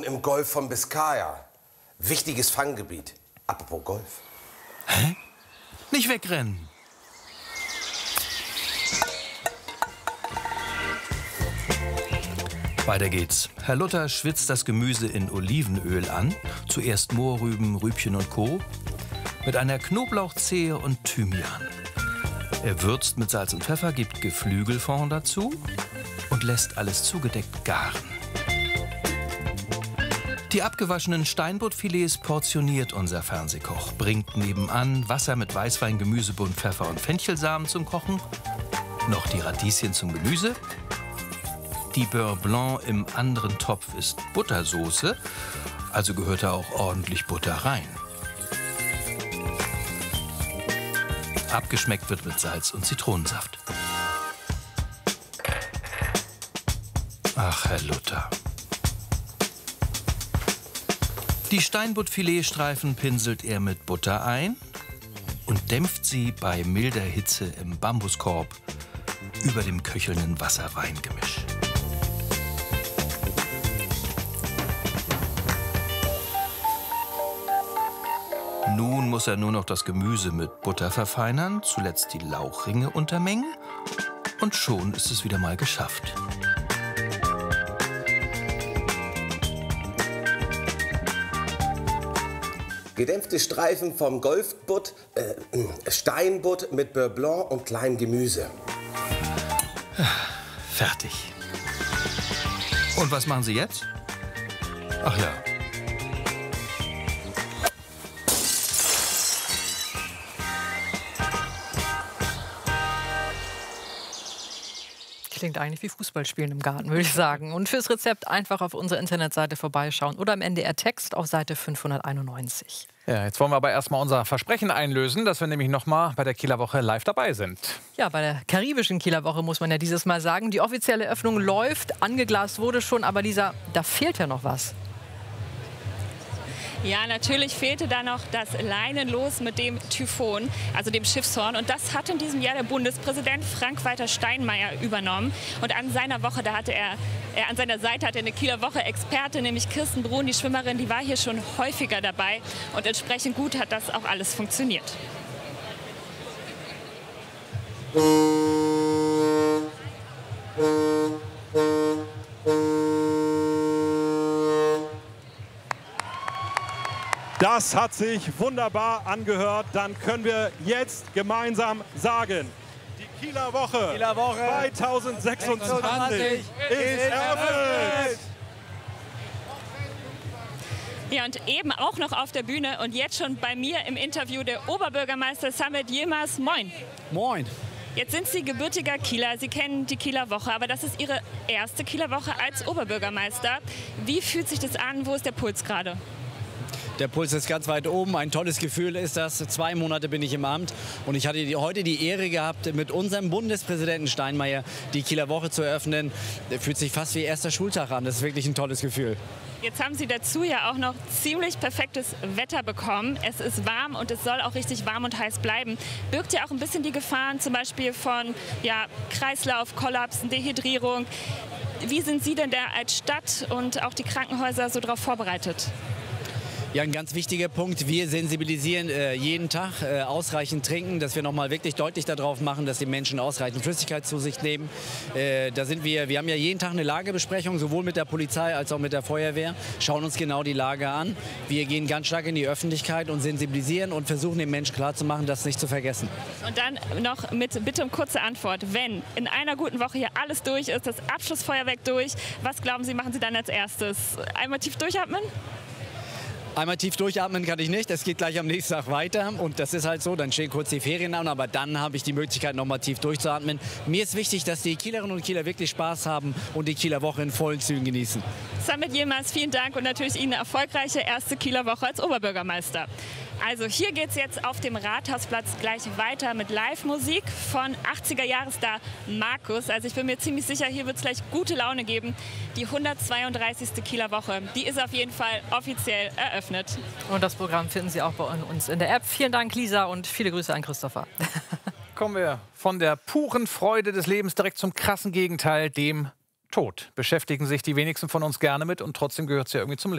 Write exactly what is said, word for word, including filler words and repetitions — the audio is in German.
im Golf von Biskaya. Wichtiges Fanggebiet. Apropos Golf. Hä? Nicht wegrennen. Weiter geht's. Herr Luther schwitzt das Gemüse in Olivenöl an. Zuerst Mohrrüben, Rübchen und Co. Mit einer Knoblauchzehe und Thymian. Er würzt mit Salz und Pfeffer, gibt Geflügelfond dazu und lässt alles zugedeckt garen. Die abgewaschenen Steinbuttfilets portioniert unser Fernsehkoch, bringt nebenan Wasser mit Weißwein, Gemüsebund, Pfeffer und Fenchelsamen zum Kochen, noch die Radieschen zum Gemüse. Die Beurre Blanc im anderen Topf ist Buttersoße, also gehört da auch ordentlich Butter rein. Abgeschmeckt wird mit Salz und Zitronensaft. Ach, Herr Luther. Die Steinbuttfiletstreifen pinselt er mit Butter ein und dämpft sie bei milder Hitze im Bambuskorb über dem köchelnden Wasser-Wein-Gemisch. Nun muss er nur noch das Gemüse mit Butter verfeinern, zuletzt die Lauchringe untermengen und schon ist es wieder mal geschafft. Gedämpfte Streifen vom Golfbutt, äh, Steinbutt mit Beurre Blanc und kleinem Gemüse. Fertig. Und was machen Sie jetzt? Ach ja. Klingt eigentlich wie Fußballspielen im Garten, würde ich sagen. Und fürs Rezept einfach auf unserer Internetseite vorbeischauen oder im N D R-Text auf Seite fünfhunderteinundneunzig. Ja, jetzt wollen wir aber erstmal unser Versprechen einlösen, dass wir nämlich noch mal bei der Kieler Woche live dabei sind. Ja, bei der karibischen Kieler Woche muss man ja dieses Mal sagen. Die offizielle Öffnung läuft, angeglast wurde schon, aber Lisa, da fehlt ja noch was. Ja, natürlich fehlte da noch das Leinenlos mit dem Typhon, also dem Schiffshorn. Und das hat in diesem Jahr der Bundespräsident Frank-Walter Steinmeier übernommen. Und an seiner Woche, da hatte er, er an seiner Seite hatte eine Kieler Woche-Expertin, nämlich Kirsten Brun, die Schwimmerin, die war hier schon häufiger dabei. Und entsprechend gut hat das auch alles funktioniert. Das hat sich wunderbar angehört. Dann können wir jetzt gemeinsam sagen, die Kieler Woche, Kieler Woche zweitausendsechsundzwanzig ist eröffnet. Ja, und eben auch noch auf der Bühne und jetzt schon bei mir im Interview der Oberbürgermeister Samet Yilmaz. Moin. Moin. Jetzt sind Sie gebürtiger Kieler, Sie kennen die Kieler Woche, aber das ist Ihre erste Kieler Woche als Oberbürgermeister. Wie fühlt sich das an? Wo ist der Puls gerade? Der Puls ist ganz weit oben. Ein tolles Gefühl ist das. Zwei Monate bin ich im Amt und ich hatte die, heute die Ehre gehabt, mit unserem Bundespräsidenten Steinmeier die Kieler Woche zu eröffnen. Der fühlt sich fast wie erster Schultag an. Das ist wirklich ein tolles Gefühl. Jetzt haben Sie dazu ja auch noch ziemlich perfektes Wetter bekommen. Es ist warm und es soll auch richtig warm und heiß bleiben. Birgt ja auch ein bisschen die Gefahren, zum Beispiel von ja, Kreislauf, Kollapsen, Dehydrierung. Wie sind Sie denn da als Stadt und auch die Krankenhäuser so darauf vorbereitet? Ja, ein ganz wichtiger Punkt. Wir sensibilisieren äh, jeden Tag äh, ausreichend trinken, dass wir noch mal wirklich deutlich darauf machen, dass die Menschen ausreichend Flüssigkeit zu sich nehmen. Äh, da sind wir, wir haben ja jeden Tag eine Lagebesprechung, sowohl mit der Polizei als auch mit der Feuerwehr, schauen uns genau die Lage an. Wir gehen ganz stark in die Öffentlichkeit und sensibilisieren und versuchen den Menschen klarzumachen, das nicht zu vergessen. Und dann noch mit bitte um kurze Antwort. Wenn in einer guten Woche hier alles durch ist, das Abschlussfeuerwerk durch, was glauben Sie, machen Sie dann als erstes? Einmal tief durchatmen? Einmal tief durchatmen kann ich nicht, es geht gleich am nächsten Tag weiter und das ist halt so, dann stehen kurz die Ferien an, aber dann habe ich die Möglichkeit, noch mal tief durchzuatmen. Mir ist wichtig, dass die Kielerinnen und Kieler wirklich Spaß haben und die Kieler Woche in vollen Zügen genießen. Samet Yilmaz, vielen Dank und natürlich Ihnen eine erfolgreiche erste Kieler Woche als Oberbürgermeister. Also hier geht es jetzt auf dem Rathausplatz gleich weiter mit Live-Musik von achtziger-Jahresstar Markus. Also ich bin mir ziemlich sicher, hier wird es gleich gute Laune geben. Die hundertzweiunddreißigste Kieler Woche, die ist auf jeden Fall offiziell eröffnet. Und das Programm finden Sie auch bei uns in der App. Vielen Dank, Lisa, und viele Grüße an Christopher. Kommen wir von der puren Freude des Lebens direkt zum krassen Gegenteil, dem Tod. Beschäftigen sich die wenigsten von uns gerne mit und trotzdem gehört es ja irgendwie zum Leben.